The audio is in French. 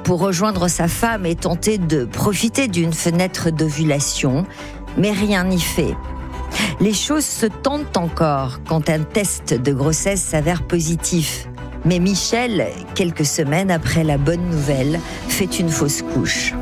pour rejoindre sa femme et tenter de profiter d'une fenêtre d'ovulation, mais rien n'y fait. Les choses se tentent encore quand un test de grossesse s'avère positif. Mais Michel, quelques semaines après la bonne nouvelle, fait une fausse couche.